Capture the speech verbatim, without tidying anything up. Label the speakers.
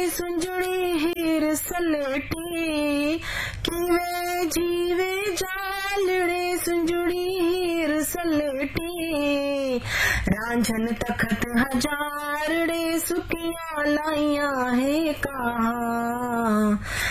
Speaker 1: सुंजड़ी हीर सलेटी, किवे जीवे जालड़े सुंजड़ी हीर सलेटी, रांझन तखत हजारड़े सुकिया लाइया है कहा।